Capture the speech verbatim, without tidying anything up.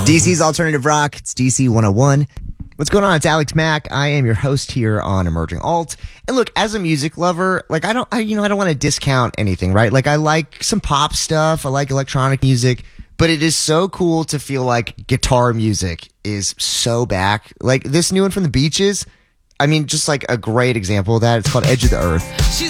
D C's Alternative Rock. It's D C one oh one. What's going on? It's Alex Mack. I am your host here on Emerging Alt. And look, as a music lover, like I don't, I, you know, I don't want to discount anything, right? Like I like some pop stuff. I like electronic music, but it is so cool to feel like guitar music is so back. Like this new one from the Beaches. I mean, just like a great example of that. It's called Edge of the Earth.